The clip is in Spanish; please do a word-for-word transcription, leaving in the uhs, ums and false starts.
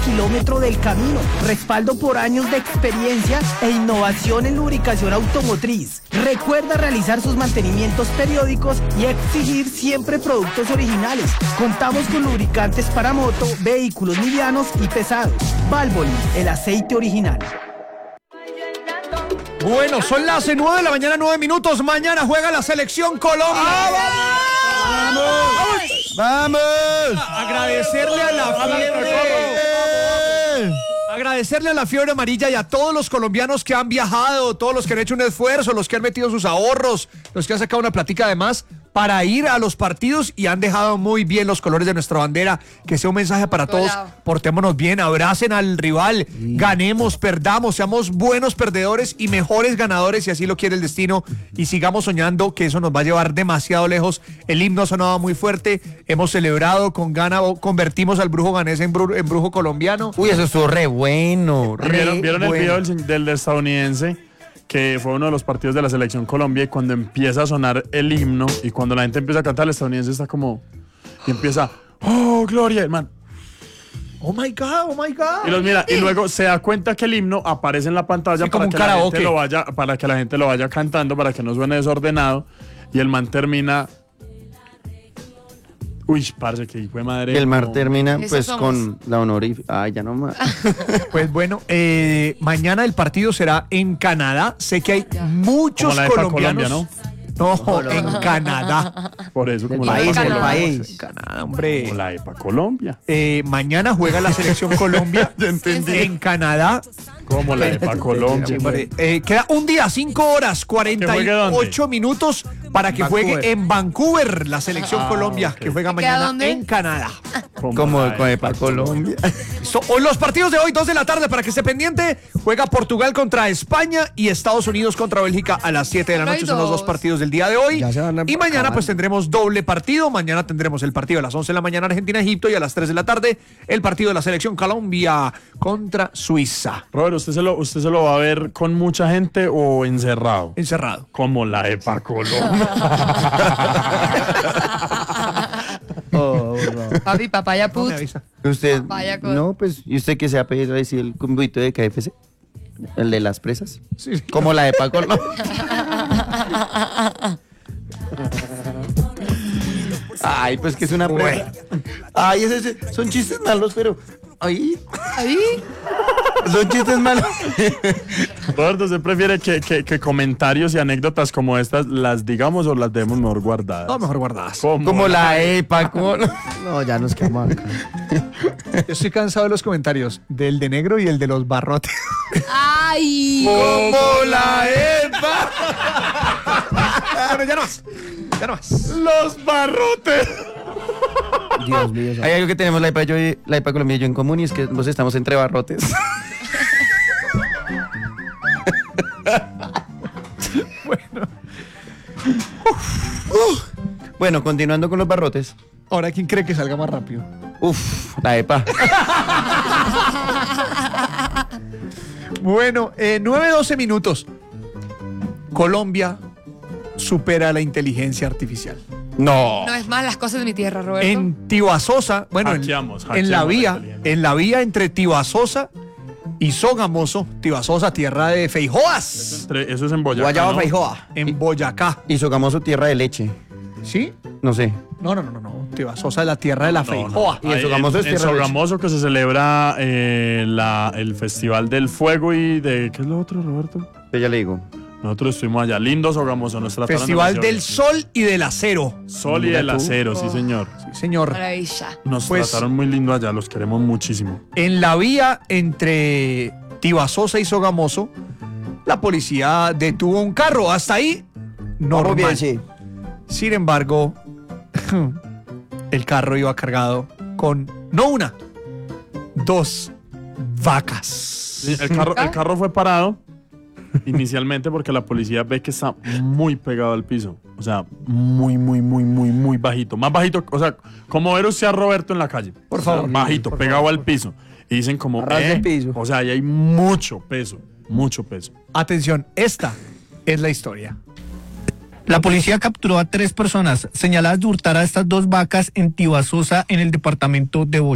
kilómetro del camino, respaldo por años de experiencia e innovación en lubricación automotriz. Recuerda realizar sus mantenimientos periódicos y exigir siempre productos originales. Contamos con lubricantes para moto, vehículos livianos y pesados. Valvoline, el aceite original. Bueno, son las nueve de la mañana, nueve minutos. Mañana juega la selección Colombia. ¡Vamos! ¡Vamos! ¡Vamos! Agradecerle a la fiebre. Agradecerle a la fiebre amarilla y a todos los colombianos que han viajado, todos los que han hecho un esfuerzo, los que han metido sus ahorros, los que han sacado una platica además para ir a los partidos y han dejado muy bien los colores de nuestra bandera. Que sea un mensaje para todos. Portémonos bien, abracen al rival, ganemos, perdamos, seamos buenos perdedores y mejores ganadores si así lo quiere el destino, y sigamos soñando que eso nos va a llevar demasiado lejos. El himno sonaba muy fuerte, hemos celebrado con gana, convertimos al brujo ganés en, bru en brujo colombiano. Uy, eso estuvo re bueno. Re ¿Vieron, ¿vieron bueno. el video del, del estadounidense? Que fue uno de los partidos de la selección Colombia, y cuando empieza a sonar el himno y cuando la gente empieza a cantar, el estadounidense está como y empieza, oh, gloria, hermano. Oh my God, oh my God. Y los mira, y luego se da cuenta que el himno aparece en la pantalla, sí, para como que un la karaoke. gente lo vaya, para que la gente lo vaya cantando, para que no suene desordenado, y el man termina. Uy, parce, que hijo de madre. El mar no. termina pues somos. con la honorífica. Ay, ya no más. Pues bueno, eh, mañana el partido será en Canadá. Sé que hay muchos Como la de Pa' colombianos. Colombia, ¿no? No, en Canadá. Por eso, como El la país, EPA el Colombia. país. En Canadá, hombre. Como la EPA Colombia. Eh, mañana juega la selección Colombia Ya entendí. en Canadá. Como la EPA Colombia. Eh, queda un día, cinco horas, cuarenta y ocho minutos para que Vancouver. juegue en Vancouver la selección Ah, Colombia, ok. que juega ¿Y queda mañana dónde? en Canadá. Como la con EPA Epa Colombia. So, hoy los partidos de hoy, dos de la tarde, para que esté pendiente. Juega Portugal contra España y Estados Unidos contra Bélgica a las siete de la Solo hay noche. Son los dos dos. partidos del día de hoy. Ya se van a Y mañana acabar. pues tendremos doble partido. Mañana tendremos el partido a las once de la mañana Argentina-Egipto, y a las tres de la tarde el partido de la selección Colombia contra Suiza. Robert, ¿usted se, lo, ¿usted se lo va a ver con mucha gente o encerrado? Encerrado. Como la EPA Colombia. Oh, no. Papi, papaya No put. me avisa. Usted, Vaya con- no, pues, ¿y usted qué se ha pedido decir el convito de K F C? ¿El de las presas? Sí, sí. Como la de Paco. ¿No? Ay, pues que es una presa. Ay, ese, ese- son chistes malos, pero... Ay, Ahí. son chistes malos. Roberto, ¿usted prefiere que, que, que comentarios y anécdotas como estas las digamos o las debemos mejor guardadas? No, mejor guardadas. Como, Como la E Paco. No, ya nos quedamos acá. Yo estoy cansado de los comentarios del de negro y el de los barrotes. Ay. Como la EPA. Bueno, ya no más. Ya no más. ¡Los barrotes! Dios mío. Hay algo que tenemos la EPA, yo y- la EPA Colombia y yo en común, y es que nos estamos entre barrotes. Uf. Bueno, continuando con los barrotes. Ahora, ¿quién cree que salga más rápido? Uf, la EPA. Bueno, eh, nueve doce minutos. Colombia supera la inteligencia artificial. No. No es más las cosas de mi tierra, Roberto. En Tibasosa, bueno, en, Hackeamos, en hackeamos la la vía, inteligencia. en la vía entre Tibasosa y Sogamoso, Tibasosa, tierra de Feijoas, Entre- Eso es en Boyacá, Guayaba ¿no? Feijoa. en Boyacá. Y socamos su tierra de leche. ¿Sí? No sé. No, no, no, no, no. Tibasosa es la tierra de la No, no. Feijoa. Y en Ahí, Sogamoso es en tierra de leche. Sogamoso, que se celebra eh, la, el Festival del Fuego y de... ¿Qué es lo otro, Roberto? Yo ya le digo. Nosotros estuvimos allá. Lindo Sogamoso. Nos trataron Festival demasiado del Sol y del Acero. bien. Sol y Mira del tú. acero, sí, señor. Sí, señor. Maravilla. Nos Pues- trataron muy lindo allá. Los queremos muchísimo. En la vía entre Tibasosa y Sogamoso, la policía detuvo un carro. Hasta ahí, normal. Vamos bien, sí. Sin embargo, el carro iba cargado con, no una, dos vacas. Sí, el, carro, el carro fue parado inicialmente porque la policía ve que está muy pegado al piso. O sea, muy, muy, muy, muy, muy bajito. Más bajito, o sea, como ver usted a Roberto en la calle. Por favor. Bajito, Por pegado favor. al piso. Y dicen como, A ras de eh, piso. o sea, ahí hay mucho peso, mucho peso. Atención, esta es la historia. La policía capturó a tres personas señaladas de hurtar a estas dos vacas en Tibasosa, en el departamento de Boyacá.